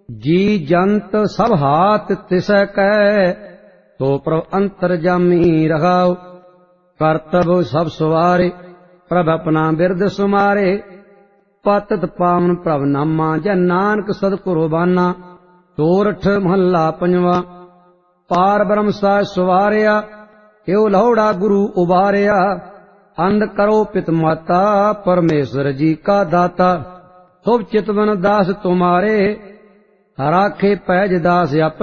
जी जंत सब हाथ तिसै कै, तो प्रभ अंतर जामी रहाओ। करतब सब सवारे, प्रभ अपना बिरद सुमारे। पतित पावन प्रभ नामा, जन नानक सदगुरु बाना। सोरठ महला पंजवा। पार ब्रह्म साज सवारिया, यो लहोड़ा गुरु उबारिया। अंध करो पित माता, परमेश्वर जी का दाता। शुभ चितवन दास तुम्हारे, राखे पैज दास अपने।